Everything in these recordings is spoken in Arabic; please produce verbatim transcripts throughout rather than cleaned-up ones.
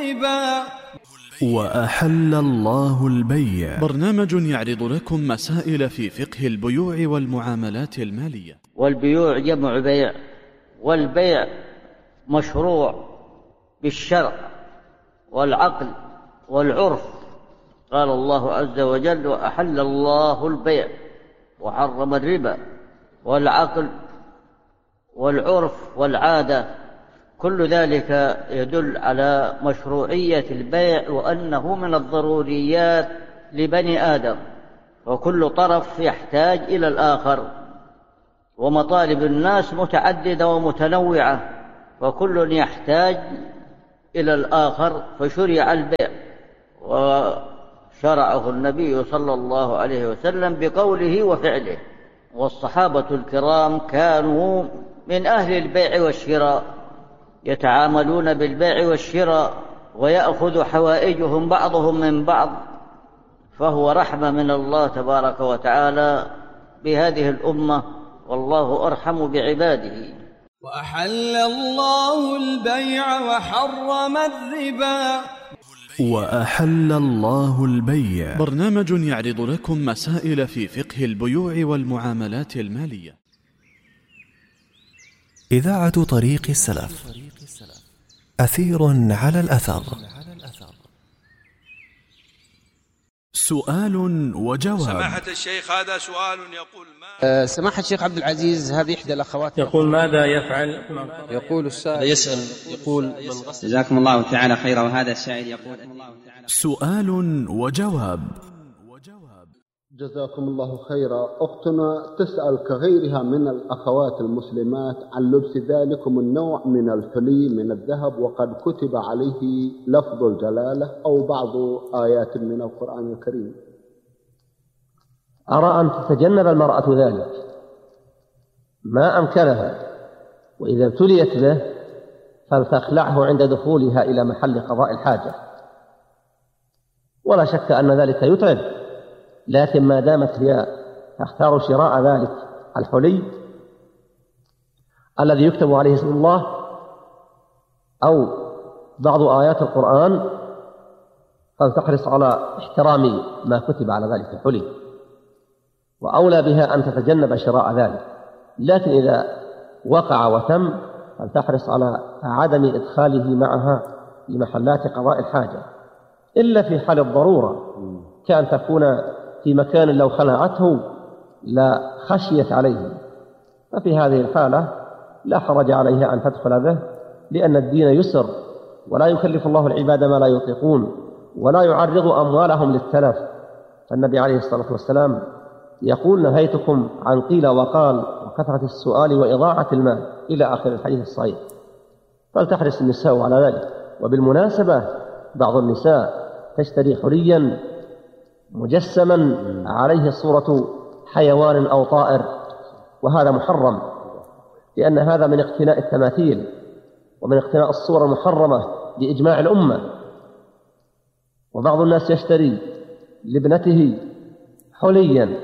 الربا. وأحل الله البيع، برنامج يعرض لكم مسائل في فقه البيوع والمعاملات المالية. والبيوع جمع بيع، والبيع مشروع بالشرع والعقل والعرف. قال الله عز وجل: وأحل الله البيع وحرم الربا. والعقل والعرف والعادة كل ذلك يدل على مشروعية البيع، وأنه من الضروريات لبني آدم، وكل طرف يحتاج إلى الآخر، ومطالب الناس متعددة ومتنوعة، وكل يحتاج إلى الآخر، فشرع البيع وشرعه النبي صلى الله عليه وسلم بقوله وفعله. والصحابة الكرام كانوا من أهل البيع والشراء، يتعاملون بالبيع والشراء ويأخذ حوائجهم بعضهم من بعض، فهو رحمة من الله تبارك وتعالى بهذه الأمة، والله أرحم بعباده. وأحل الله البيع وحرم الربا. وأحل الله البيع، برنامج يعرض لكم مسائل في فقه البيوع والمعاملات المالية. إذاعة طريق السلف، أثير على الأثر. سؤال وجواب. سماحة الشيخ، هذا سؤال يقول ما أه سماحة الشيخ عبد العزيز، هذه إحدى الأخوات يقول ماذا يفعل؟ يقول السائل يسأل يقول جزاكم الله تعالى خيرا. وهذا السائل يقول: سؤال وجواب. جزاكم الله خيرا. أختنا تسأل كغيرها من الأخوات المسلمات عن لبس ذلكم النوع من الحلي من الذهب، وقد كتب عليه لفظ الجلالة أو بعض آيات من القرآن الكريم. أرى أن تتجنب المرأة ذلك ما أمكنها، وإذا ابتليت به فلتخلعه عند دخولها إلى محل قضاء الحاجة، ولا شك أن ذلك يتعب، لكن ما دامت هي تختار شراء ذلك الحلي الذي يكتب عليه اسم الله أو بعض آيات القرآن، فلتحرص على احترام ما كتب على ذلك الحلي، وأولى بها أن تتجنب شراء ذلك. لكن إذا وقع وتم فلتحرص على عدم إدخاله معها لمحلات قضاء الحاجة، إلا في حال الضرورة، كأن تكون في مكان لو خلعته لا خشيت عليه، ففي هذه الحالة لا حرج عليها أن تدخل به، لأن الدين يسر، ولا يكلف الله العباد ما لا يطيقون، ولا يعرض أموالهم للتلف. فالنبي عليه الصلاة والسلام يقول: نهيتكم عن قيل وقال وكثرة السؤال وإضاعة المال، إلى آخر الحديث الصحيح. فلتحرص النساء على ذلك. وبالمناسبة بعض النساء تشتري حليا مجسما عليه صورة حيوان أو طائر، وهذا محرم، لأن هذا من اقتناء التماثيل ومن اقتناء الصور المحرمة بإجماع الأمة. وبعض الناس يشتري لابنته حليا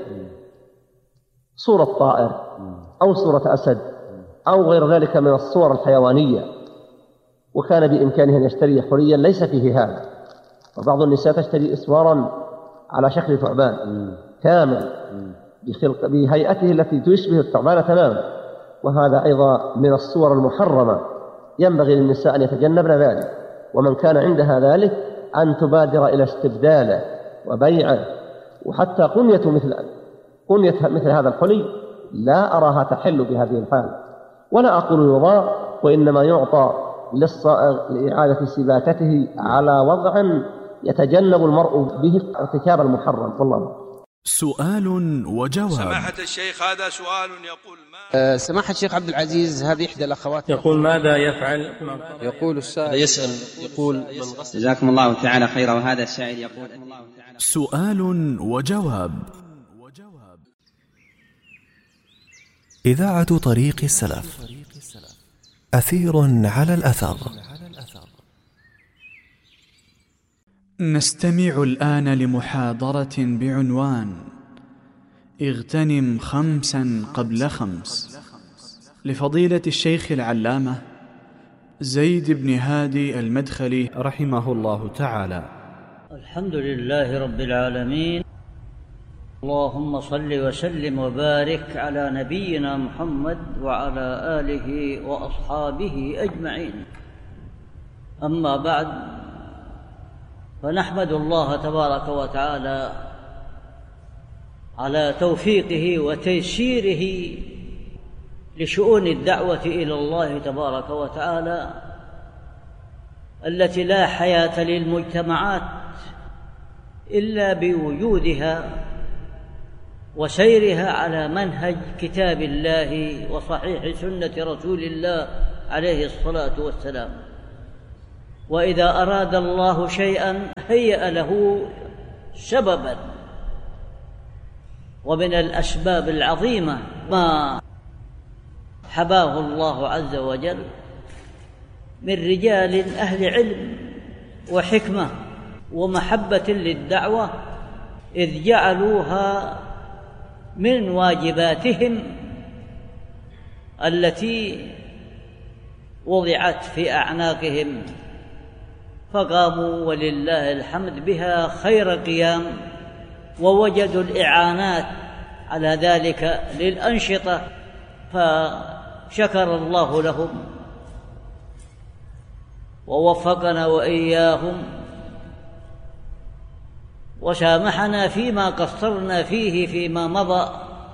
صورة طائر أو صورة أسد أو غير ذلك من الصور الحيوانية، وكان بإمكانه أن يشتري حليا ليس فيه هذا. وبعض النساء تشتري إسوارا على شكل ثعبان كامل بخلق بهيئته التي تشبه الثعبان تماما، وهذا أيضا من الصور المحرمة، ينبغي للنساء أن يتجنبن ذلك. ومن كان عندها ذلك أن تبادر إلى استبداله وبيعه. وحتى قنية مثل قنية مثل هذا الحلي لا أراها تحل بهذه الحال، ولا أقول يضاع، وإنما يعطى للصائغ لإعادة سباكته على وضع يتجنب المرء به ارتكاب المحرم. والله. سؤال وجواب. سماحة الشيخ، هذا سؤال يقول ما أه سماحة الشيخ عبد العزيز، هذه إحدى الأخوات يقول ماذا يفعل؟ يقول السائل يسأل يقول جزاكم الله تعالى خيرا. وهذا السائل يقول: سؤال وجواب. إذاعة طريق السلف، أثير على الأثر. نستمع الآن لمحاضرة بعنوان اغتنم خمسا قبل خمس، لفضيلة الشيخ العلامة زيد بن هادي المدخلي رحمه الله تعالى. الحمد لله رب العالمين، اللهم صل وسلم وبارك على نبينا محمد وعلى آله وأصحابه أجمعين. أما بعد، فنحمد الله تبارك وتعالى على توفيقه وتيسيره لشؤون الدعوة إلى الله تبارك وتعالى التي لا حياة للمجتمعات إلا بوجودها وسيرها على منهج كتاب الله وصحيح سنة رسول الله عليه الصلاة والسلام. وإذا أراد الله شيئا هيأ له سببا، ومن الأسباب العظيمة ما حباه الله عز وجل من رجال أهل علم وحكمة ومحبة للدعوة، إذ جعلوها من واجباتهم التي وضعت في أعناقهم، فقاموا ولله الحمد بها خير قيام، ووجدوا الإعانات على ذلك للأنشطة، فشكر الله لهم ووفقنا وإياهم وسامحنا فيما قصرنا فيه فيما مضى،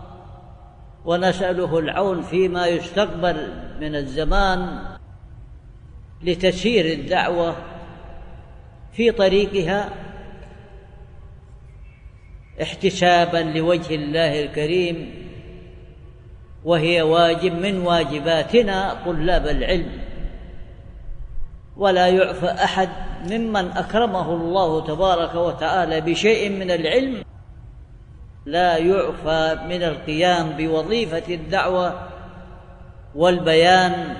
ونسأله العون فيما يستقبل من الزمان لتسيير الدعوة في طريقها احتسابا لوجه الله الكريم، وهي واجب من واجباتنا طلاب العلم. ولا يعفى أحد ممن أكرمه الله تبارك وتعالى بشيء من العلم، لا يعفى من القيام بوظيفة الدعوة والبيان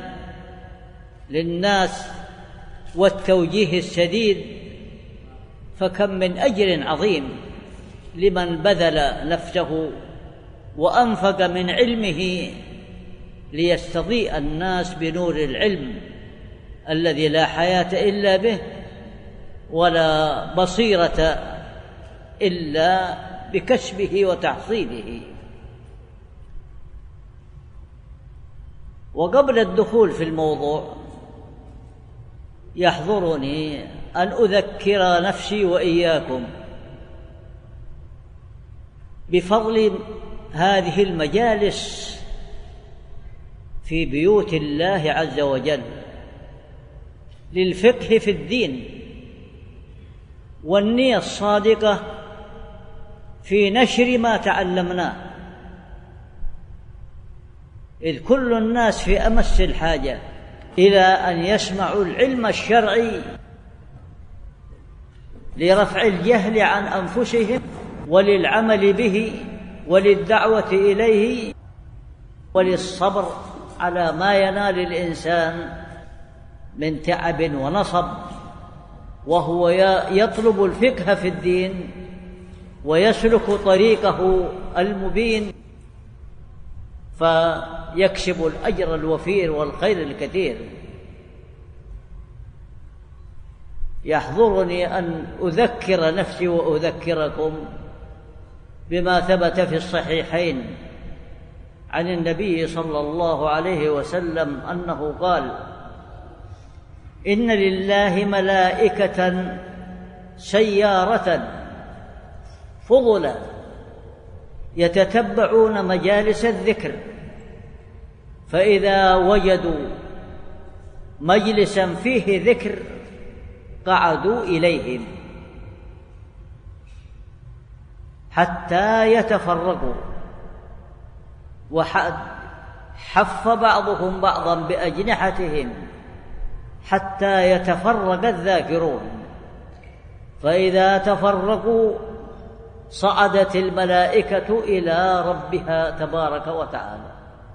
للناس والتوجيه السديد. فكم من أجر عظيم لمن بذل نفسه وأنفق من علمه ليستضيء الناس بنور العلم الذي لا حياة إلا به، ولا بصيرة إلا بكسبه وتحصيله. وقبل الدخول في الموضوع يحضرني أن أذكر نفسي وإياكم بفضل هذه المجالس في بيوت الله عز وجل للفقه في الدين، والنية الصادقة في نشر ما تعلمناه، إذ كل الناس في أمس الحاجة إلى أن يسمعوا العلم الشرعي لرفع الجهل عن أنفسهم وللعمل به وللدعوة إليه وللصبر على ما ينال الإنسان من تعب ونصب، وهو يطلب الفقه في الدين ويسلك طريقه المبين، فيكسب الأجر الوفير والخير الكثير. يحضرني أن أذكر نفسي وأذكركم بما ثبت في الصحيحين عن النبي صلى الله عليه وسلم أنه قال: إن لله ملائكة سيارة فضلا يتتبعون مجالس الذكر، فإذا وجدوا مجلسا فيه ذكر قعدوا إليهم حتى يتفرقوا، وحف بعضهم بعضا بأجنحتهم حتى يتفرق الذاكرون، فإذا تفرقوا صعدت الملائكة إلى ربها تبارك وتعالى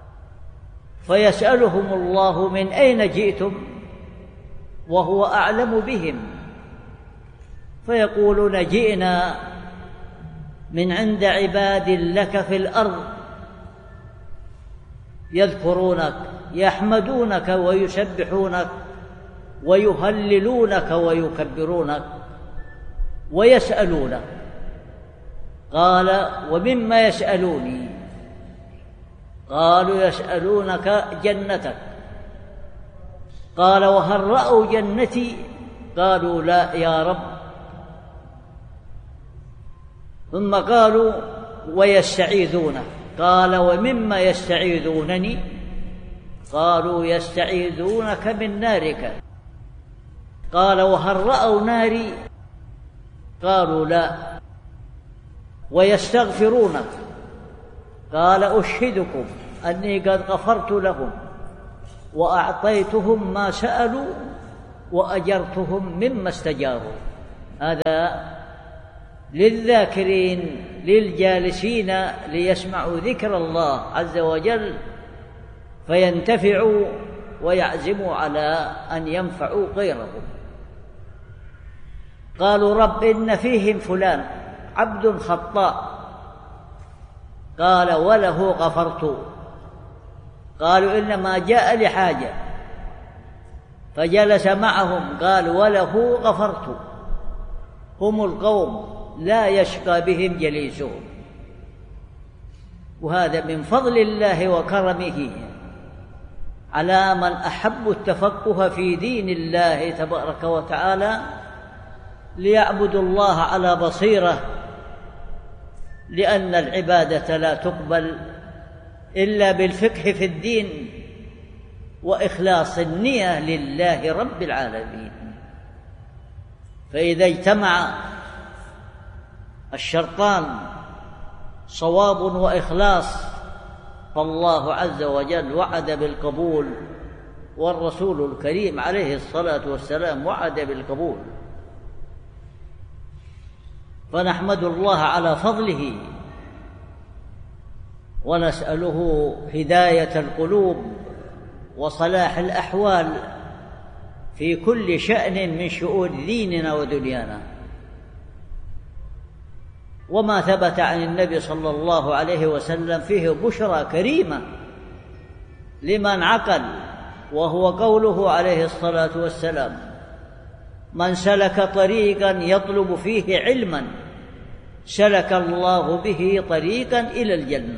فيسألهم الله: من أين جئتم؟ وهو أعلم بهم، فيقولون: جئنا من عند عباد لك في الأرض يذكرونك يحمدونك ويسبحونك ويهللونك ويكبرونك ويسألونك. قال ومما يسألوني؟ قالوا يسألونك جنتك. قال وهل رأوا جنتي؟ قالوا لا يا رب. ثم قالوا ويستعيذونك. قال ومما يستعيذونني؟ قالوا يستعيذونك من نارك. قال وهل رأوا ناري؟ قالوا لا. ويستغفرونك. قال أشهدكم أني قد غفرت لهم وأعطيتهم ما سألوا وأجرتهم مما استجاروا. هذا للذاكرين للجالسين ليسمعوا ذكر الله عز وجل فينتفعوا ويعزموا على أن ينفعوا غيرهم. قالوا رب إن فيهم فلان عبد خطاء. قال وله غفرت. قالوا إنما جاء لحاجة. فجلس معهم قال وله غفرت. هم القوم لا يشقى بهم جليسهم. وهذا من فضل الله وكرمه على من أحبوا التفقه في دين الله تبارك وتعالى ليعبدوا الله على بصيرة، لأن العبادة لا تقبل إلا بالفقه في الدين وإخلاص النية لله رب العالمين. فإذا اجتمع الشرطان صواب وإخلاص فالله عز وجل وعد بالقبول، والرسول الكريم عليه الصلاة والسلام وعد بالقبول. فنحمد الله على فضله ونسأله هداية القلوب وصلاح الأحوال في كل شأن من شؤون ديننا ودنيانا. وما ثبت عن النبي صلى الله عليه وسلم فيه بشرى كريمة لمن عقل، وهو قوله عليه الصلاة والسلام: من سلك طريقا يطلب فيه علما سلك الله به طريقا إلى الجنة.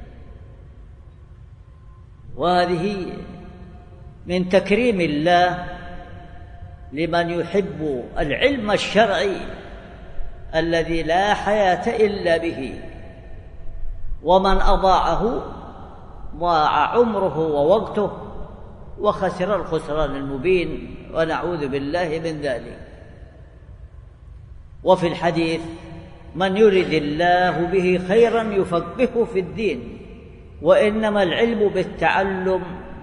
وهذه من تكريم الله لمن يحب العلم الشرعي الذي لا حياة إلا به، ومن أضاعه ضاع عمره ووقته وخسر الخسران المبين، ونعوذ بالله من ذلك. وفي الحديث: من يرد الله به خيرا يفقهه في الدين. وإنما العلم بالتعلم،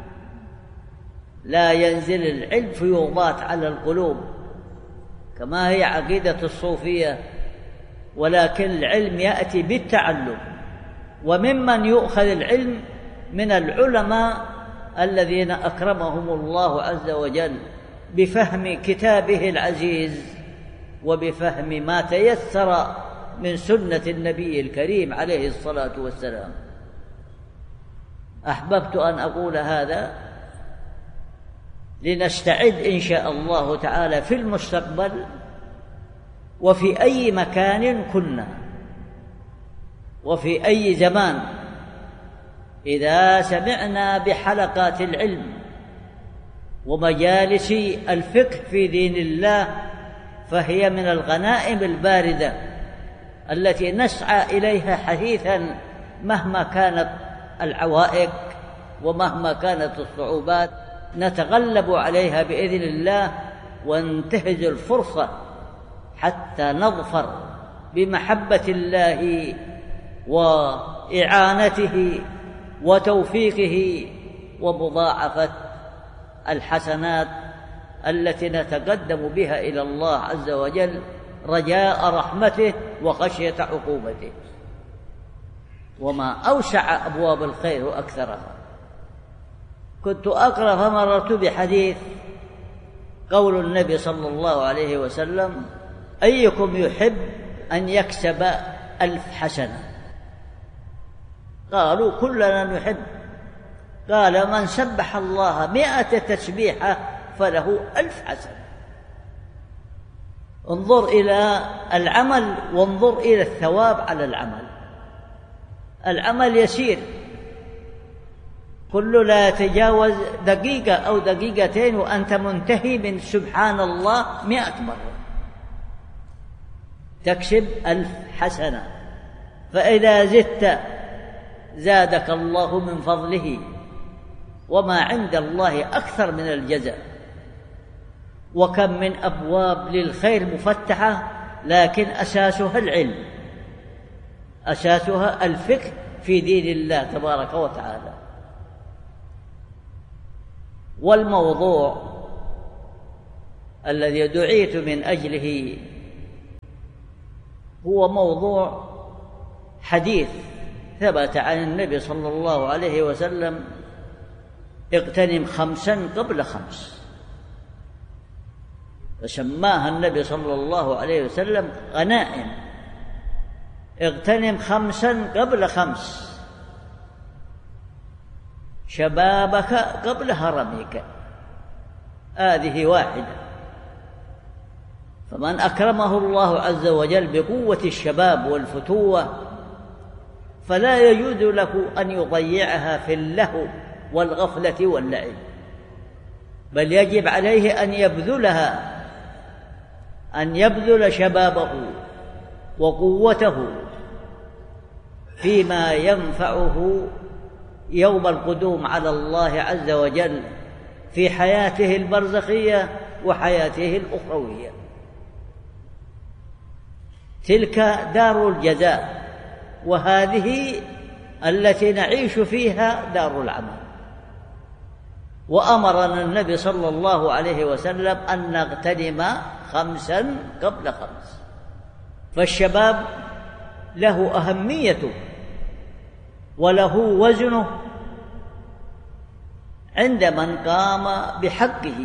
لا ينزل العلم فيوضات على القلوب كما هي عقيدة الصوفية، ولكن العلم يأتي بالتعلم. وممن يؤخذ العلم من العلماء الذين أكرمهم الله عز وجل بفهم كتابه العزيز وبفهم ما تيسر من سنة النبي الكريم عليه الصلاة والسلام. أحببت أن أقول هذا لنستعد إن شاء الله تعالى في المستقبل وفي أي مكان كنا وفي أي زمان، إذا سمعنا بحلقات العلم ومجالس الفقه في دين الله، فهي من الغنائم الباردة التي نسعى إليها حثيثا مهما كانت العوائق ومهما كانت الصعوبات، نتغلب عليها بإذن الله وانتهز الفرصة حتى نظفر بمحبة الله وإعانته وتوفيقه ومضاعفة الحسنات التي نتقدم بها إلى الله عز وجل رجاء رحمته وخشية عقوبته. وما أوسع أبواب الخير وأكثرها. كنت أقرأ فمررت بحديث قول النبي صلى الله عليه وسلم: أيكم يحب أن يكسب ألف حسنة؟ قالوا كلنا نحب. قال: من سبح الله مئة تسبيحة فله ألف حسنة. انظر إلى العمل وانظر إلى الثواب على العمل. العمل يسير، كل لا يتجاوز دقيقة أو دقيقتين وأنت منتهي من سبحان الله مئة مرة، تكسب ألف حسنة. فإذا زدت زادك الله من فضله، وما عند الله أكثر من الجزاء. وكم من أبواب للخير مفتحة، لكن أساسها العلم، أساسها الفقه في دين الله تبارك وتعالى. والموضوع الذي دعيت من أجله هو موضوع حديث ثبت عن النبي صلى الله عليه وسلم: اغتنم خمسا قبل خمس. فسماها النبي صلى الله عليه وسلم غنائم. اغتنم خمسا قبل خمس: شبابك قبل هرمك. هذه واحدة. فمن أكرمه الله عز وجل بقوة الشباب والفتوة فلا يجوز له أن يضيعها في اللهو والغفلة واللعب، بل يجب عليه أن يبذلها، أن يبذل شبابه وقوته فيما ينفعه يوم القدوم على الله عز وجل في حياته البرزخية وحياته الأخروية. تلك دار الجزاء، وهذه التي نعيش فيها دار العمل. وأمرنا النبي صلى الله عليه وسلم أن نغتنم خمسا قبل خمس. فالشباب له أهميته وله وزنه عند من قام بحقه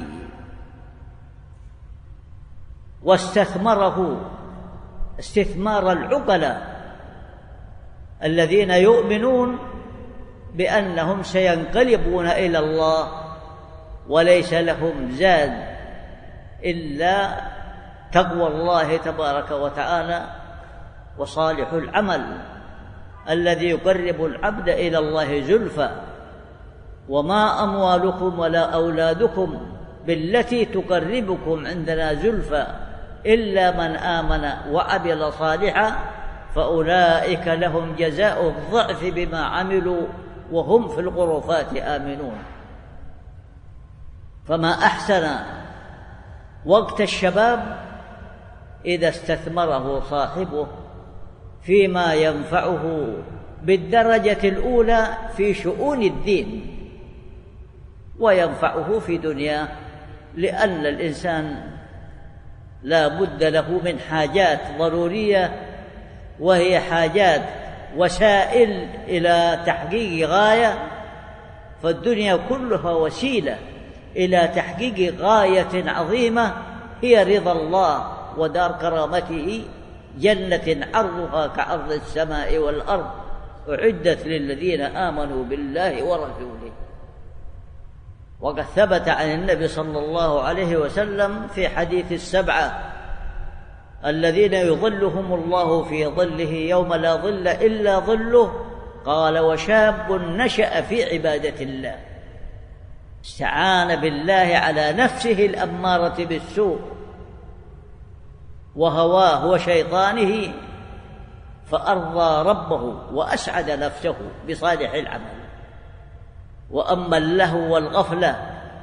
واستثمره استثمار العقلاء الذين يؤمنون بأنهم سينقلبون إلى الله وليس لهم زاد إلا تقوى الله تبارك وتعالى وصالح العمل الذي يقرب العبد إلى الله زلفى. وما أموالكم ولا أولادكم بالتي تقربكم عندنا زلفى إلا من آمن وعمل صالحا فأولئك لهم جزاء الضعف بما عملوا وهم في الغرفات آمنون. فما أحسن وقت الشباب إذا استثمره صاحبه فيما ينفعه بالدرجة الأولى في شؤون الدين وينفعه في دنياه، لأن الإنسان لا بد له من حاجات ضرورية، وهي حاجات وسائل إلى تحقيق غاية. فالدنيا كلها وسيلة إلى تحقيق غاية عظيمة هي رضا الله ودار كرامته، جنة عرضها كعرض السماء والأرض أعدت للذين آمنوا بالله ورسوله. وقد ثبت عن النبي صلى الله عليه وسلم في حديث السبعة الذين يظلهم الله في ظله يوم لا ظل إلا ظله، قال: وشاب نشأ في عبادة الله استعان بالله على نفسه الأمارة بالسوء وهواه وشيطانه فأرضى ربه وأسعد نفسه بصالح العمل. وأما اللهو والغفلة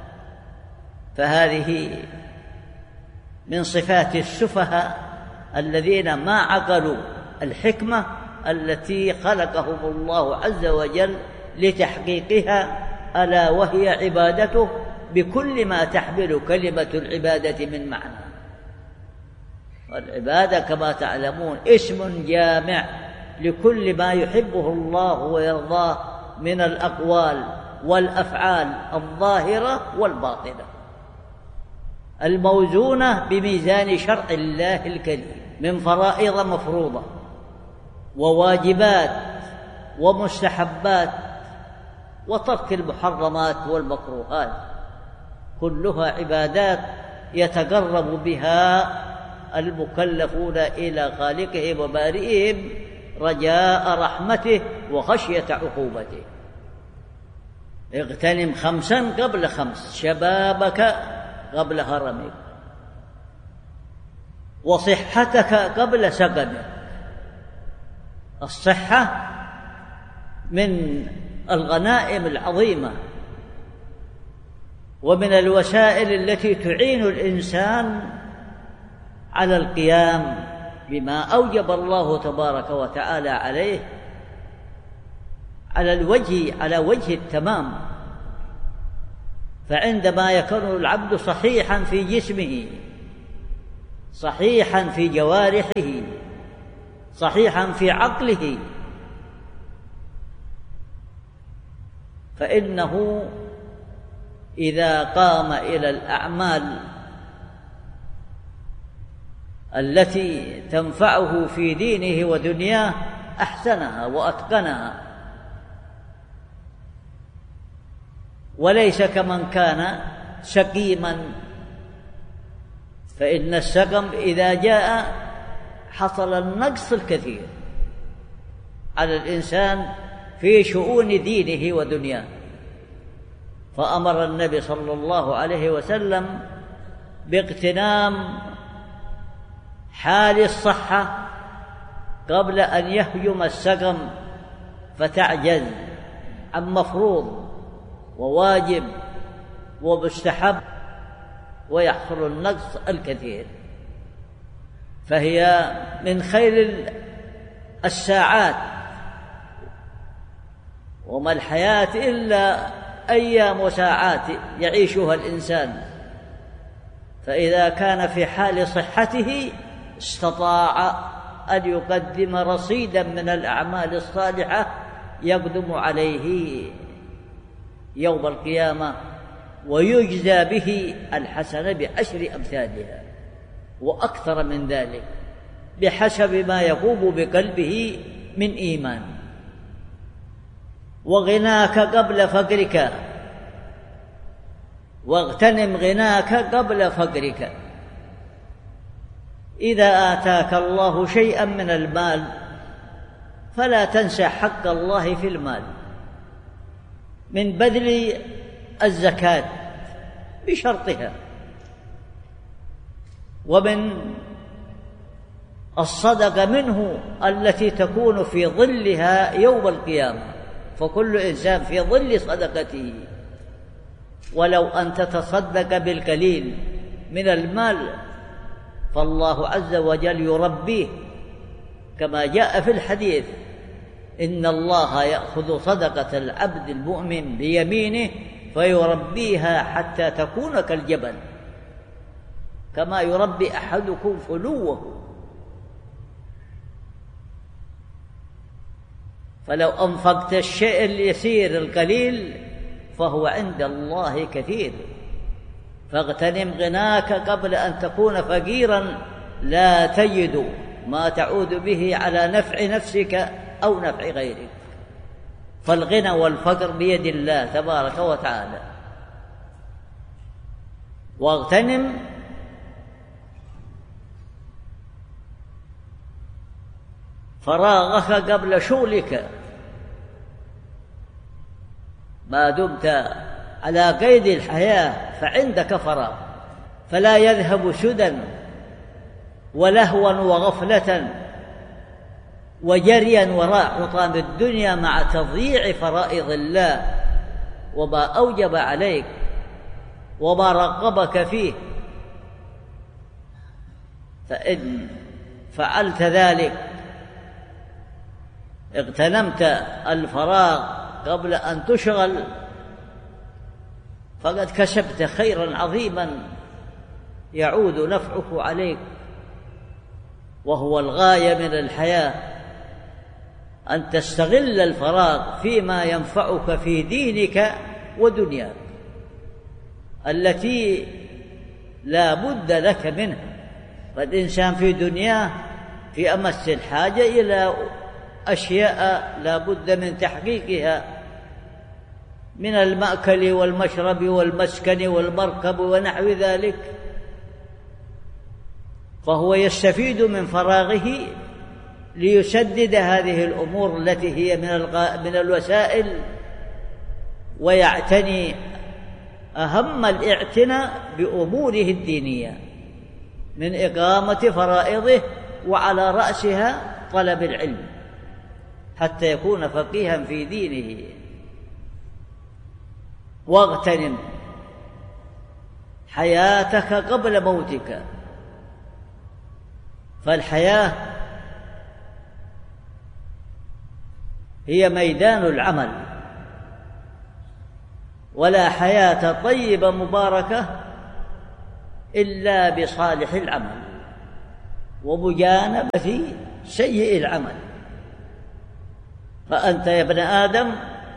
فهذه من صفات السفهاء الذين ما عقلوا الحكمة التي خلقهم الله عز وجل لتحقيقها، ألا وهي عبادته بكل ما تحمل كلمة العبادة من معنى. والعبادة كما تعلمون اسم جامع لكل ما يحبه الله ويرضاه من الأقوال والأفعال الظاهرة والباطنة الموزونة بميزان شرع الله الكريم من فرائض مفروضة وواجبات ومستحبات وترك المحرمات والمكروهات. كلها عبادات يتقرب بها المكلفون إلى خالقهم وبارئهم رجاء رحمته وخشية عقوبته. اغتنم خمسا قبل خمس، شبابك قبل هرمك، وصحتك قبل سقمك. الصحة من الغنائم العظيمة ومن الوسائل التي تعين الإنسان على القيام بما أوجب الله تبارك وتعالى عليه على الوجه على وجه التمام. فعندما يكون العبد صحيحا في جسمه، صحيحا في جوارحه، صحيحا في عقله، فإنه إذا قام إلى الأعمال التي تنفعه في دينه ودنياه أحسنها وأتقنها، وليس كمن كان سقيما. فإن السقم إذا جاء حصل النقص الكثير على الإنسان في شؤون دينه ودنياه. فأمر النبي صلى الله عليه وسلم باغتنام حال الصحة قبل أن يهجم السقم فتعجز عن مفروض وواجب ومستحب ويحصل النقص الكثير. فهي من خير الساعات، وما الحياة إلا أيام وساعات يعيشها الإنسان. فإذا كان في حال صحته استطاع أن يقدم رصيدا من الأعمال الصالحة يقدم عليه يوم القيامة ويجزى به الحسنة بعشر أمثالها وأكثر من ذلك بحسب ما يقوم بقلبه من إيمان. وغناك قبل فقرك، واغتنم غناك قبل فقرك. إذا آتاك الله شيئا من المال فلا تنسى حق الله في المال، من بذل الزكاة بشرطها، ومن الصدقة منه التي تكون في ظلها يوم القيامة، فكل إنسان في ظل صدقته. ولو أن تتصدق بالقليل من المال فالله عز وجل يربيه، كما جاء في الحديث: إن الله يأخذ صدقة العبد المؤمن بيمينه فيربيها حتى تكون كالجبل، كما يربي أحدكم فلوه. فلو أنفقت الشيء اليسير القليل فهو عند الله كثير. فاغتنم غناك قبل أن تكون فقيرا لا تجد ما تعود به على نفع نفسك أو نفع غيرك. فالغنى والفقر بيد الله تبارك وتعالى. واغتنم فراغك قبل شغلك، ما دمت على قيد الحياة فعندك فراغ، فلا يذهب سدى ولهوا وغفلة وجريا وراء حطام الدنيا مع تضييع فرائض الله وما أوجب عليك وما رغبك فيه. فإن فعلت ذلك اغتنمت الفراغ قبل أن تشغل فقد كسبت خيرا عظيما يعود نفعه عليك، وهو الغاية من الحياة أن تستغل الفراغ فيما ينفعك في دينك ودنياك التي لا بد لك منها. فالإنسان في دنياه في أمس الحاجة إلى أشياء لا بد من تحقيقها من المأكل والمشرب والمسكن والمركب ونحو ذلك، فهو يستفيد من فراغه ليسدد هذه الأمور التي هي من الوسائل، ويعتني أهم الاعتناء بأموره الدينية من إقامة فرائضه، وعلى رأسها طلب العلم حتى يكون فقيها في دينه. واغتنم حياتك قبل موتك، فالحياة هي ميدان العمل، ولا حياة طيبة مباركة إلا بصالح العمل ومجانبة سيء العمل. فأنت يا ابن آدم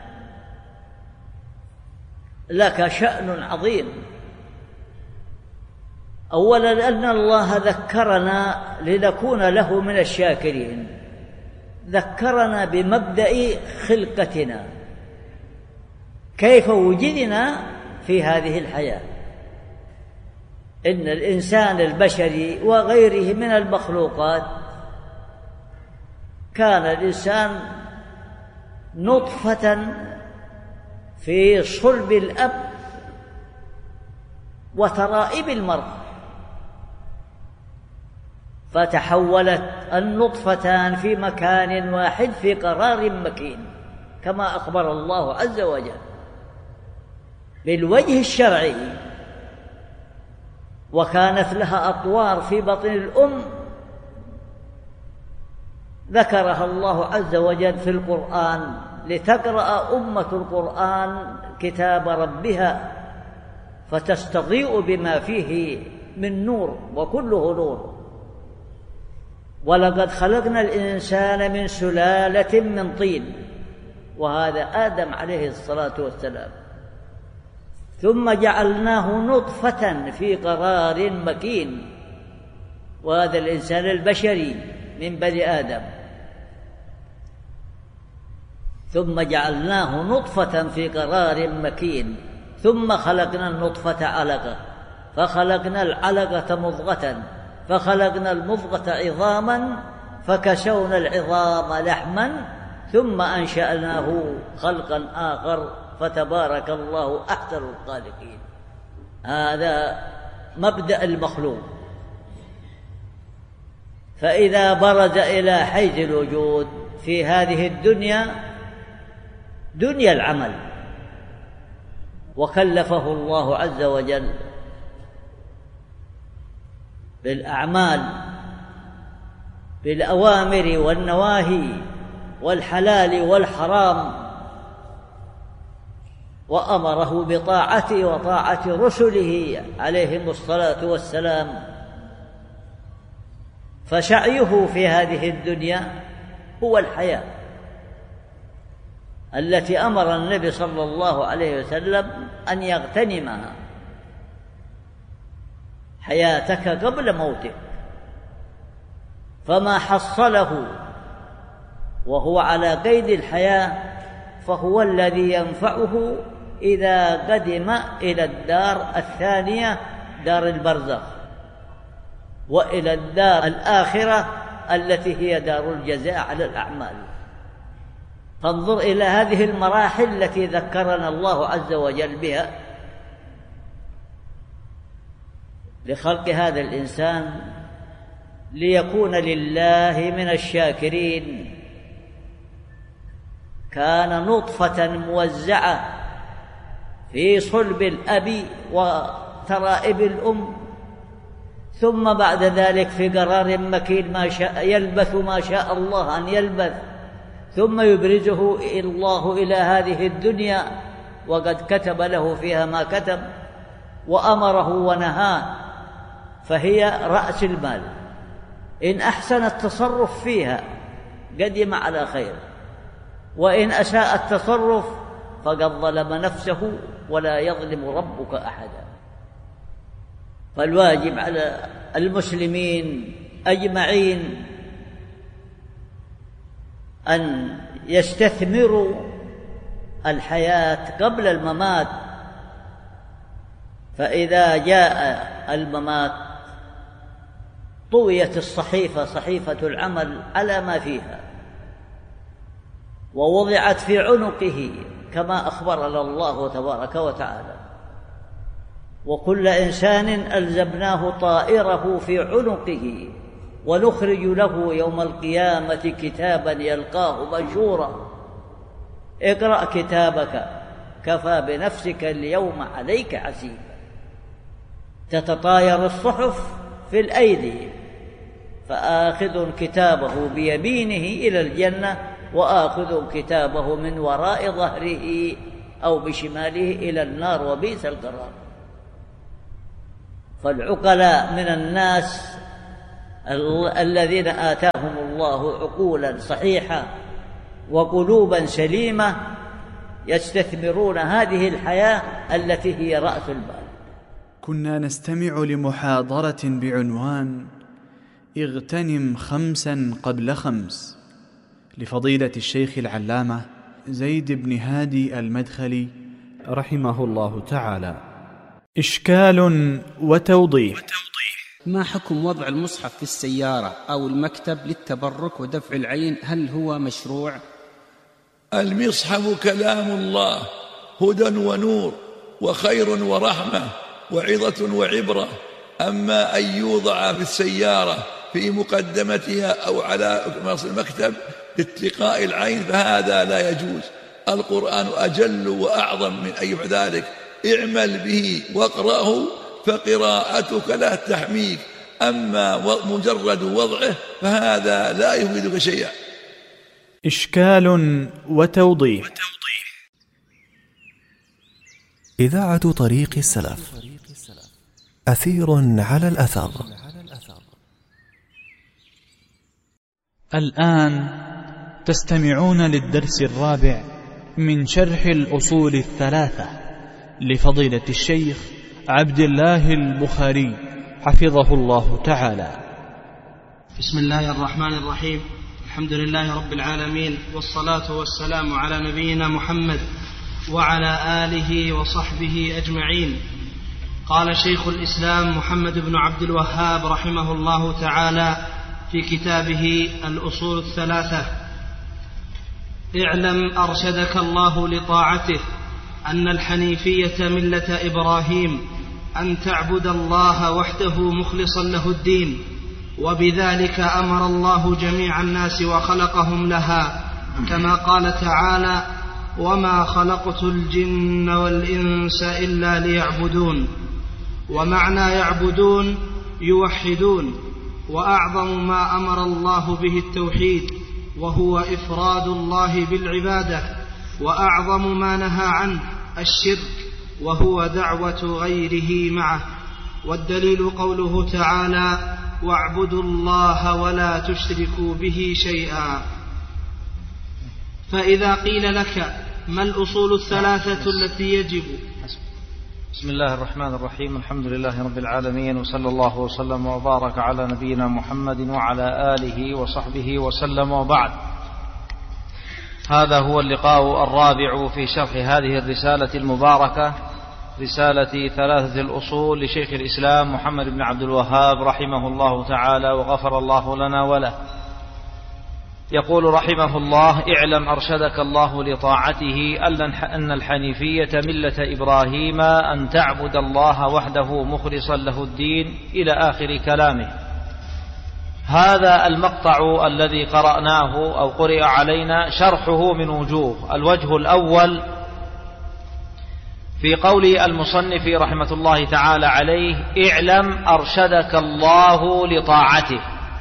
لك شأن عظيم. أولا أن الله ذكرنا لنكون له من الشاكرين، ذكرنا بمبدأ خلقتنا، كيف وجدنا في هذه الحياة. إن الإنسان البشري وغيره من المخلوقات كان الإنسان نطفة في صلب الأب وترائب المرأة، فتحولت النطفتان في مكان واحد في قرار مكين، كما أخبر الله عز وجل بالوجه الشرعي. وكانت لها أطوار في بطن الأم ذكرها الله عز وجل في القرآن، لتقرأ أمة القرآن كتاب ربها فتستضيء بما فيه من نور، وكله نور. ولقد خلقنا الإنسان من سلالة من طين، وهذا آدم عليه الصلاة والسلام، ثم جعلناه نطفة في قرار مكين، وهذا الإنسان البشري من بني آدم، ثم جعلناه نطفة في قرار مكين، ثم خلقنا النطفة علقة، فخلقنا العلقة مضغة، فخلقنا المضغة عظاما، فكسونا العظام لحما، ثم أنشأناه خلقا آخر، فتبارك الله أحسن الخالقين. هذا مبدأ المخلوق. فإذا برز إلى حيز الوجود في هذه الدنيا دنيا العمل، وكلفه الله عز وجل بالأعمال، بالأوامر والنواهي والحلال والحرام، وأمره بطاعته وطاعة رسله عليهم الصلاة والسلام. فسعيه في هذه الدنيا هو الحياة التي أمر النبي صلى الله عليه وسلم أن يغتنمها، حياتك قبل موتك. فما حصله وهو على قيد الحياة فهو الذي ينفعه إذا قدم إلى الدار الثانية، دار البرزخ، وإلى الدار الآخرة التي هي دار الجزاء على الأعمال. فانظر إلى هذه المراحل التي ذكرنا الله عز وجل بها لخلق هذا الإنسان ليكون لله من الشاكرين. كان نطفة موزعة في صلب الأب وترائب الأم، ثم بعد ذلك في قرار مكين ما شاء يلبث ما شاء الله أن يلبث، ثم يبرزه الله إلى هذه الدنيا وقد كتب له فيها ما كتب وأمره ونهاه، فهي رأس المال. إن أحسن التصرف فيها قدم على خير، وإن أساء التصرف فقد ظلم نفسه، ولا يظلم ربك أحدا. فالواجب على المسلمين أجمعين أن يستثمروا الحياة قبل الممات، فإذا جاء الممات طويت الصحيفة، صحيفة العمل على ما فيها، ووضعت في عنقه كما أخبرنا الله تبارك وتعالى. وكل إنسان ألزمناه طائره في عنقه ونخرج له يوم القيامة كتابا يلقاه منشورا اقرأ كتابك كفى بنفسك اليوم عليك حسيبا. تتطاير الصحف في الأيدي، فآخذ كتابه بيمينه إلى الجنة، وآخذ كتابه من وراء ظهره أو بشماله إلى النار، وبئس القرار. فالعقلاء من الناس الذين آتاهم الله عقولا صحيحة وقلوبا سليمة يستثمرون هذه الحياة التي هي رأس المال. كنا نستمع لمحاضرة بعنوان اغتنم خمسا قبل خمس لفضيلة الشيخ العلامة زيد بن هادي المدخلي رحمه الله تعالى. إشكال وتوضيح. ما حكم وضع المصحف في السيارة أو المكتب للتبرك ودفع العين؟ هل هو مشروع؟ المصحف كلام الله، هدى ونور وخير ورحمة وعظة وعبرة. أما أن يوضع في السيارة في مقدمتها أو على المكتب لاتقاء العين فهذا لا يجوز. القرآن أجل وأعظم من أن يفعل ذلك. اعمل به واقرأه فقراءتك لا تحميك، أما مجرد وضعه فهذا لا يفيدك شيئا. إشكال وتوضيح. إذاعة طريق السلف، أثير على الأثر. الآن تستمعون للدرس الرابع من شرح الأصول الثلاثة لفضيلة الشيخ عبد الله البخاري حفظه الله تعالى. بسم الله الرحمن الرحيم. الحمد لله رب العالمين، والصلاة والسلام على نبينا محمد وعلى آله وصحبه أجمعين. قال شيخ الإسلام محمد بن عبد الوهاب رحمه الله تعالى في كتابه الأصول الثلاثة: اعلم أرشدك الله لطاعته أن الحنيفية ملة إبراهيم، أن تعبد الله وحده مخلصا له الدين، وبذلك أمر الله جميع الناس وخلقهم لها، كما قال تعالى: وما خلقت الجن والإنس إلا ليعبدون. ومعنى يعبدون يوحدون، وأعظم ما أمر الله به التوحيد، وهو إفراد الله بالعبادة، وأعظم ما نهى عنه الشرك، وهو دعوة غيره معه. والدليل قوله تعالى: واعبدوا الله ولا تشركوا به شيئا. فإذا قيل لك ما الأصول الثلاثة التي يجب؟ بسم الله الرحمن الرحيم. الحمد لله رب العالمين، وصلى الله وسلم وبارك على نبينا محمد وعلى آله وصحبه وسلم، وبعد. هذا هو اللقاء الرابع في شرح هذه الرسالة المباركة، رسالة ثلاثة الأصول لشيخ الإسلام محمد بن عبد الوهاب رحمه الله تعالى وغفر الله لنا وله. يقول رحمه الله: اعلم أرشدك الله لطاعته أن الحنيفية ملة إبراهيم، أن تعبد الله وحده مخلصا له الدين، إلى آخر كلامه. هذا المقطع الذي قرأناه أو قرئ علينا شرحه من وجوه. الوجه الأول في قول المصنف رحمة الله تعالى عليه: اعلم أرشدك الله لطاعته.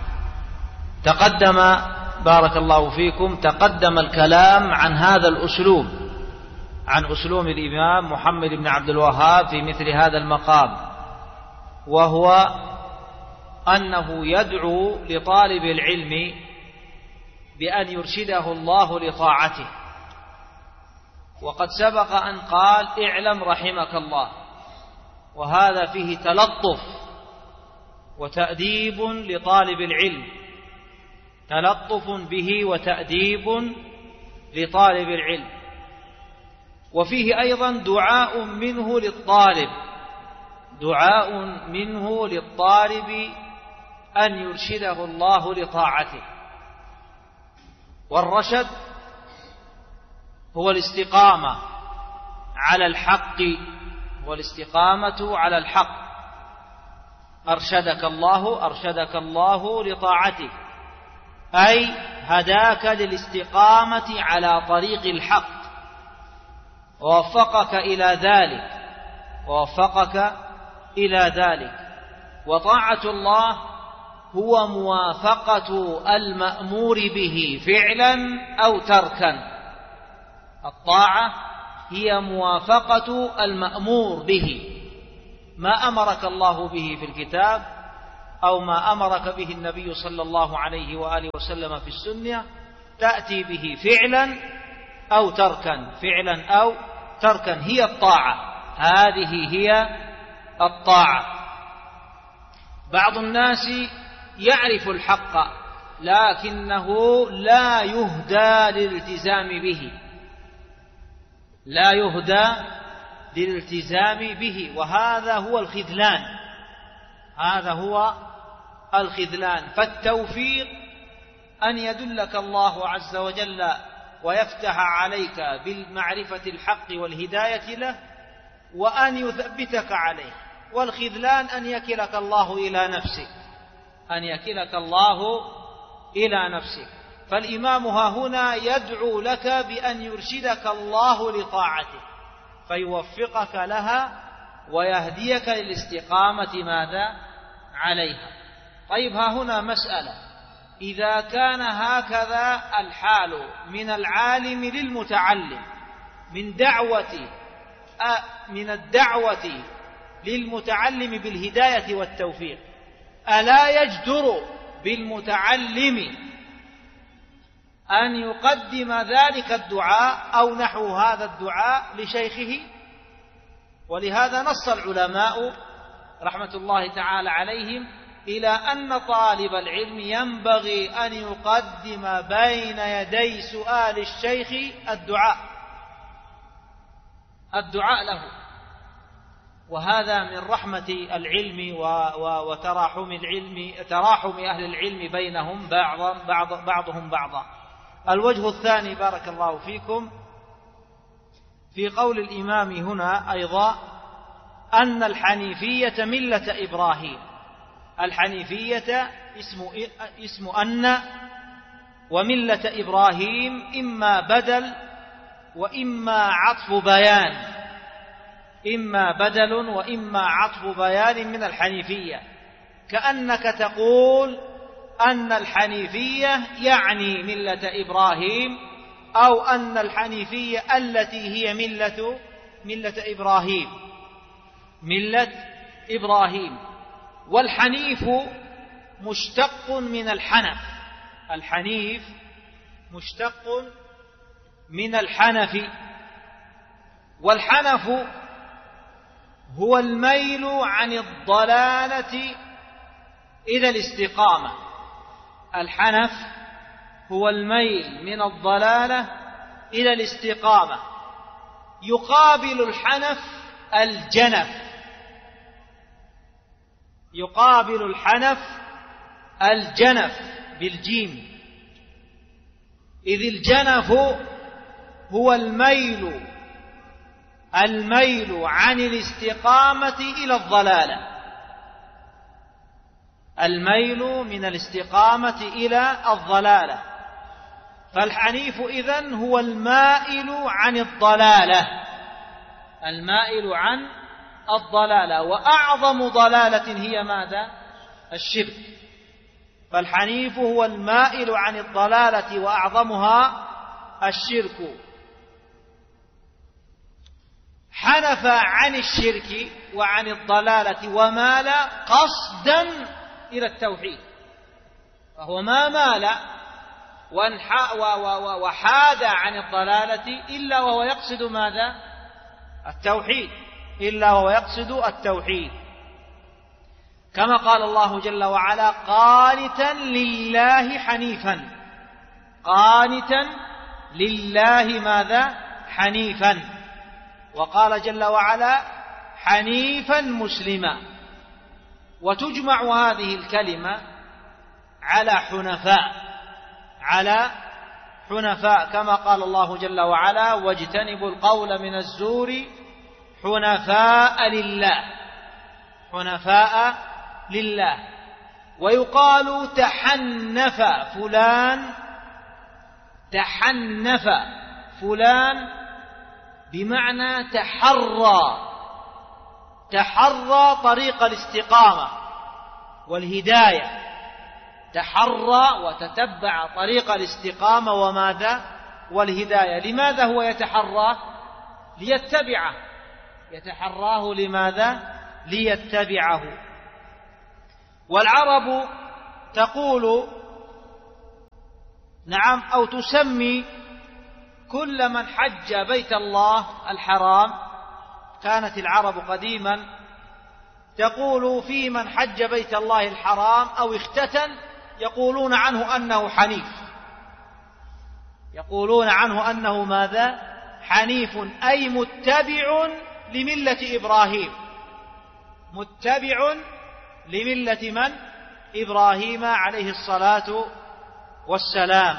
تقدم بارك الله فيكم تقدم الكلام عن هذا الأسلوب، عن أسلوب الإمام محمد بن عبد الوهاب في مثل هذا المقام، وهو أنه يدعو لطالب العلم بأن يرشده الله لطاعته. وقد سبق أن قال: اعلم رحمك الله، وهذا فيه تلطف وتأديب لطالب العلم، تلطف به وتأديب لطالب العلم. وفيه أيضا دعاء منه للطالب دعاء منه للطالب أن يرشده الله لطاعته. والرشد هو الاستقامة على الحق والاستقامة على الحق. أرشدك الله أرشدك الله لطاعته، أي هداك للاستقامة على طريق الحق ووفقك إلى ذلك ووفقك إلى ذلك. وطاعة الله هو موافقة المأمور به فعلا أو تركا. الطاعة هي موافقة المأمور به، ما أمرك الله به في الكتاب أو ما أمرك به النبي صلى الله عليه وآله وسلم في السنة تأتي به فعلا أو تركا فعلا أو تركا هي الطاعة. هذه هي الطاعة. بعض الناس يعرف الحق لكنه لا يهدى للالتزام به لا يهدى للالتزام به وهذا هو الخذلان هذا هو الخذلان. فالتوفيق أن يدلك الله عز وجل ويفتح عليك بالمعرفة الحق والهداية له وأن يثبتك عليه، والخذلان أن يكلك الله إلى نفسك أن يكلك الله إلى نفسك. فالإمام ها هنا يدعو لك بأن يرشدك الله لطاعته فيوفقك لها ويهديك للاستقامة ماذا عليها. طيب ها هنا مسألة، إذا كان هكذا الحال من العالم للمتعلم من دعوة من الدعوة للمتعلم بالهداية والتوفيق، ألا يجدر بالمتعلم أن يقدم ذلك الدعاء أو نحو هذا الدعاء لشيخه؟ ولهذا نص العلماء رحمة الله تعالى عليهم إلى أن طالب العلم ينبغي أن يقدم بين يدي سؤال الشيخ الدعاء الدعاء له. وهذا من رحمة العلم وتراحم العلم تراحم أهل العلم بينهم بعض بعض بعضهم بعضا. الوجه الثاني بارك الله فيكم في قول الإمام هنا أيضا أن الحنيفية ملة إبراهيم. الحنيفية اسم اسم أن وملة إبراهيم إما بدل وإما عطف بيان إما بدل وإما عطف بيان من الحنيفية، كأنك تقول أن الحنيفية يعني ملة إبراهيم أو أن الحنيفية التي هي ملة ملة إبراهيم ملة إبراهيم. والحنيف مشتق من الحنف الحنيف مشتق من الحنف والحنف هو الميل عن الضلالة إلى الاستقامة. الحنف هو الميل من الضلالة إلى الاستقامة. يقابل الحنف الجنف يقابل الحنف الجنف بالجيم، إذ الجنف هو الميل الميل عن الاستقامة إلى الضلالة الميل من الاستقامة إلى الضلالة. فالحنيف إذن هو المائل عن الضلالة المائل عن الضلالة وأعظم ضلالة هي ماذا؟ الشرك. فالحنيف هو المائل عن الضلالة وأعظمها الشرك. حنف عن الشرك وعن الضلالة ومال قصدا إلى التوحيد، فهو ما مال وحاد عن الضلالة إلا وهو يقصد ماذا؟ التوحيد إلا وهو يقصد التوحيد. كما قال الله جل وعلا قانتا لله حنيفا قانتا لله ماذا؟ حنيفا. وقال جل وعلا حنيفا مسلما. وتجمع هذه الكلمة على حنفاء، على حنفاء كما قال الله جل وعلا واجتنبوا القول من الزور حنفاء لله، حنفاء لله. ويقال تحنف فلان، تحنف فلان بمعنى تحرى، تحرى طريق الاستقامة والهداية، تحرى وتتبع طريق الاستقامة وماذا؟ والهداية. لماذا هو يتحرى؟ ليتبعه، يتحراه لماذا؟ ليتبعه. والعرب تقول نعم أو تسمي كل من حج بيت الله الحرام، كانت العرب قديما تقول في من حج بيت الله الحرام أو اختتن يقولون عنه أنه حنيف، يقولون عنه أنه ماذا؟ حنيف، أي متبع لملة إبراهيم، متبع لملة من؟ إبراهيم عليه الصلاة والسلام.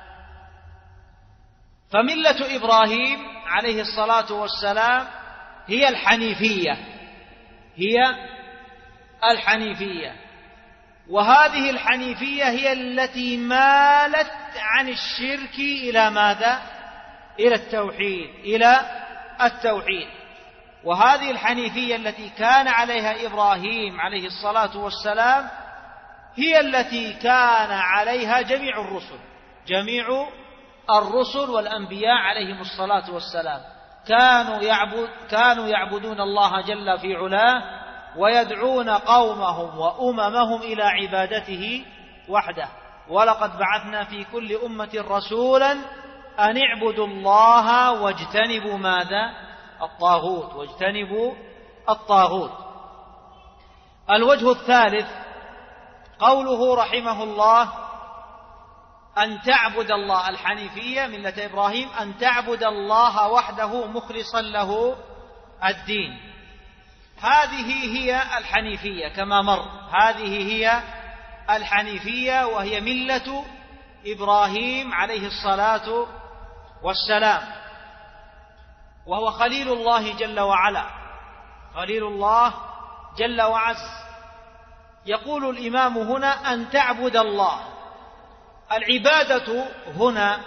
فملة إبراهيم عليه الصلاة والسلام هي الحنيفية، هي الحنيفية. وهذه الحنيفية هي التي مالت عن الشرك إلى ماذا؟ إلى التوحيد، إلى التوحيد. وهذه الحنيفية التي كان عليها إبراهيم عليه الصلاة والسلام هي التي كان عليها جميع الرسل، جميع الرسل والأنبياء عليهم الصلاة والسلام. كانوا يعبد كانوا يعبدون الله جل في علاه ويدعون قومهم وأممهم إلى عبادته وحده. ولقد بعثنا في كل أمة رسولا أن اعبدوا الله واجتنبوا ماذا؟ الطاغوت، واجتنبوا الطاغوت. الوجه الثالث قوله رحمه الله أن تعبد الله، الحنيفية ملة إبراهيم أن تعبد الله وحده مخلصا له الدين. هذه هي الحنيفية كما مر، هذه هي الحنيفية وهي ملة إبراهيم عليه الصلاة والسلام، وهو خليل الله جل وعلا، خليل الله جل وعز. يقول الإمام هنا أن تعبد الله. العبادة هنا،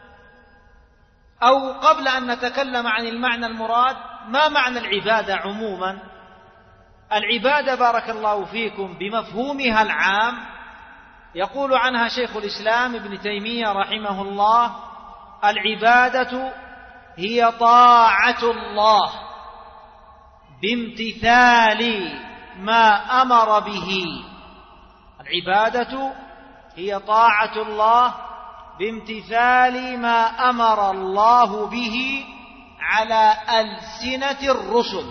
أو قبل أن نتكلم عن المعنى المراد، ما معنى العبادة عموما؟ العبادة بارك الله فيكم بمفهومها العام يقول عنها شيخ الإسلام ابن تيمية رحمه الله: العبادة هي طاعة الله بامتثال ما أمر به. العبادة هي طاعة الله بامتثال ما أمر الله به على ألسنة الرسل،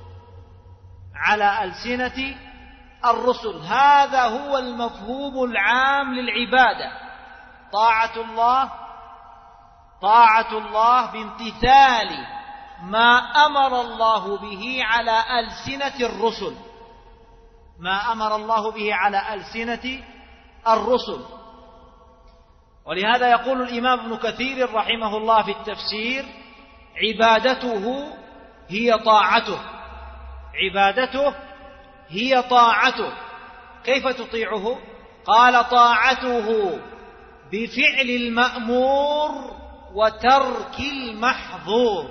على ألسنة الرسل. هذا هو المفهوم العام للعبادة، طاعة الله، طاعة الله بامتثال ما أمر الله به على ألسنة الرسل، ما أمر الله به على ألسنة الرسل. ولهذا يقول الإمام ابن كثير رحمه الله في التفسير: عبادته هي طاعته، عبادته هي طاعته. كيف تطيعه؟ قال: طاعته بفعل المأمور وترك المحظور،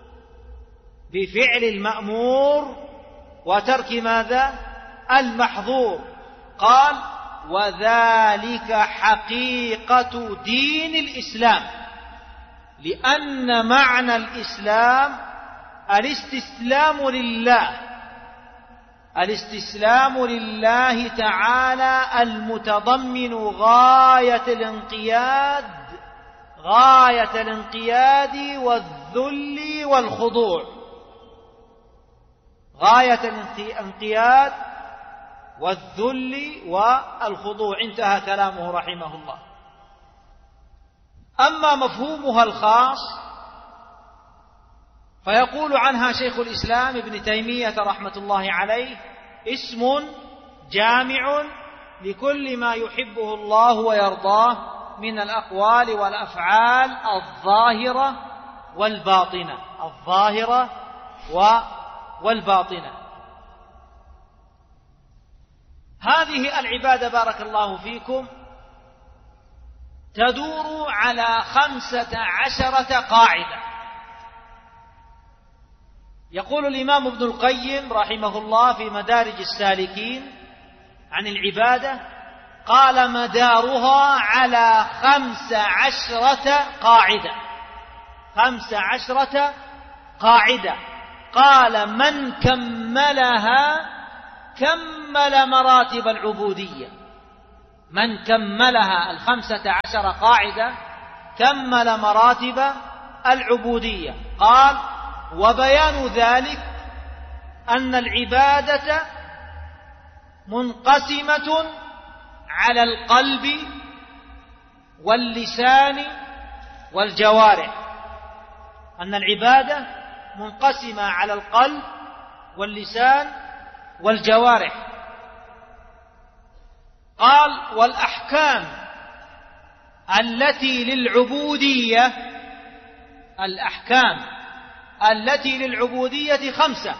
بفعل المأمور وترك ماذا؟ المحظور. قال: وذلك حقيقة دين الإسلام، لأن معنى الإسلام الاستسلام لله، الاستسلام لله تعالى المتضمن غاية الانقياد، غاية الانقياد والذل والخضوع، غاية الانقياد والذل والخضوع. انتهى كلامه رحمه الله. أما مفهومها الخاص فيقول عنها شيخ الإسلام ابن تيمية رحمة الله عليه: اسم جامع لكل ما يحبه الله ويرضاه من الأقوال والأفعال الظاهرة والباطنة الظاهرة والباطنة. هذه العبادة بارك الله فيكم تدور على خمسة عشرة قاعدة. يقول الإمام ابن القيم رحمه الله في مدارج السالكين عن العبادة: قال مدارها على خمس عشرة قاعدة خمس عشرة قاعدة قال من كملها كمل مراتب العبودية. من كملها الخمسة عشر قاعدة كمل مراتب العبودية. قال: وبيان ذلك أن العبادة منقسمة على القلب واللسان والجوارح. أن العبادة منقسمة على القلب واللسان والجوارح. قال: والأحكام التي للعبودية الأحكام التي للعبودية خمسة: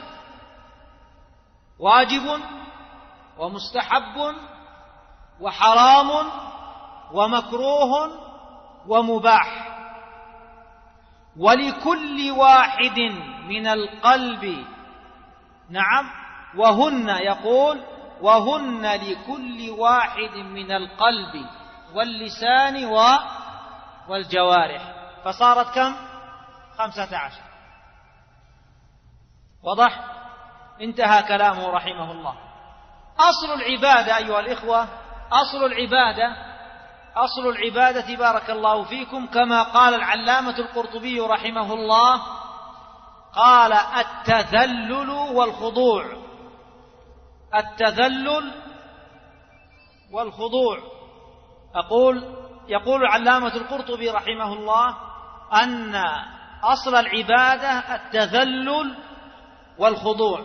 واجب ومستحب وحرام ومكروه ومباح. ولكل واحد من القلب نعم وهن يقول وهن لكل واحد من القلب واللسان والجوارح. فصارت كم؟ خمسة عشر. وضح؟ انتهى كلامه رحمه الله. أصل العبادة أيها الإخوة، أصل العبادة أصل العبادة بارك الله فيكم كما قال العلامة القرطبي رحمه الله، قال: التذلل والخضوع. التذلل والخضوع. أقول يقول العلامة القرطبي رحمه الله أن أصل العبادة التذلل والخضوع.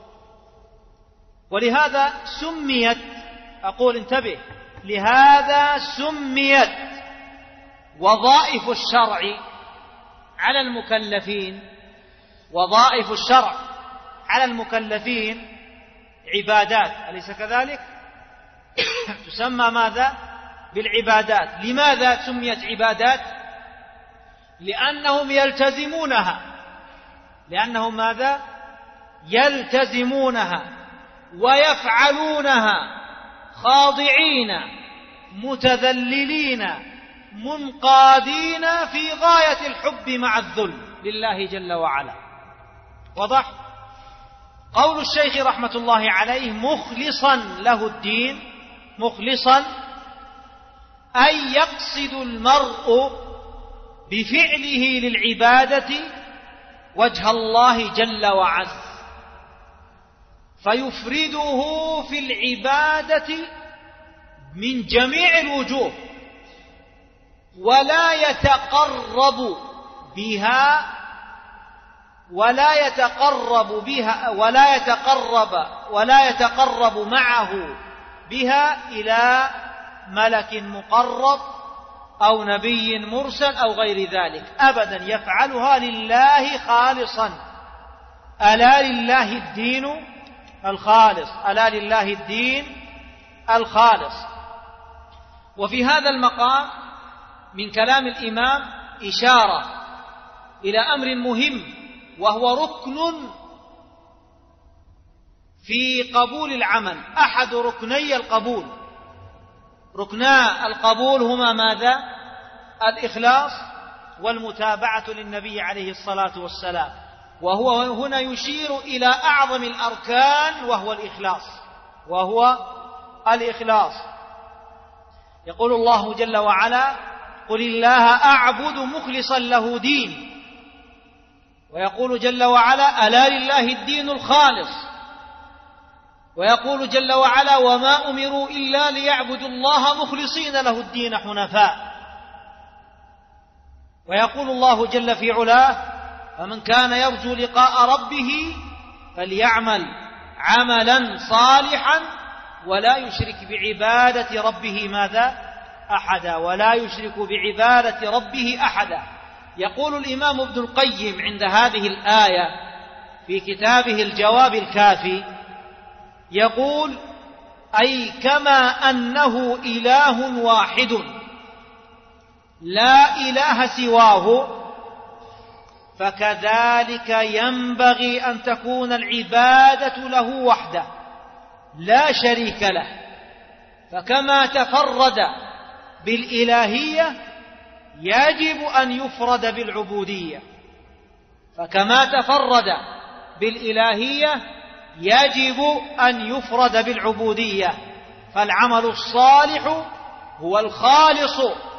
ولهذا سميت أقول انتبه لهذا سميت وظائف الشرع على المكلفين وظائف الشرع على المكلفين عبادات، أليس كذلك؟ تسمى ماذا؟ بالعبادات. لماذا سميت عبادات؟ لأنهم يلتزمونها لأنهم ماذا؟ يلتزمونها ويفعلونها خاضعين متذللين منقادين في غاية الحب مع الذل لله جل وعلا. وضح؟ قول الشيخ رحمة الله عليه: مخلصا له الدين. مخلصا أي يقصد المرء بفعله للعبادة وجه الله جل وعز، فيفرده في العبادة من جميع الوجوه، ولا يتقرب بها ولا يتقرب بها ولا يتقرب ولا يتقرب معه بها إلى ملك مقرب أو نبي مرسل أو غير ذلك أبدا، يفعلها لله خالصا. ألا لله الدين الخالص ألا لله الدين الخالص. وفي هذا المقام من كلام الإمام إشارة إلى أمر مهم، وهو ركن في قبول العمل، أحد ركني القبول. ركنا القبول هما ماذا؟ الإخلاص والمتابعة للنبي عليه الصلاة والسلام. وهو هنا يشير إلى أعظم الأركان وهو الإخلاص وهو الإخلاص. يقول الله جل وعلا: قل الله أعبد مخلصا له دين. ويقول جل وعلا: ألا لله الدين الخالص. ويقول جل وعلا: وما أمروا إلا ليعبدوا الله مخلصين له الدين حنفاء. ويقول الله جل في علاه: فمن كان يرجو لقاء ربه فليعمل عملا صالحا ولا يشرك بعبادة ربه ماذا؟ أحدا، ولا يشرك بعبادة ربه أحدا. يقول الإمام ابن القيم عند هذه الآية في كتابه الجواب الكافي، يقول: أي كما أنه إله واحد لا إله سواه فكذلك ينبغي أن تكون العبادة له وحده لا شريك له. فكما تفرد بالإلهية يجب أن يفرد بالعبودية، فكما تفرد بالإلهية يجب أن يفرد بالعبودية. فالعمل الصالح هو الخالص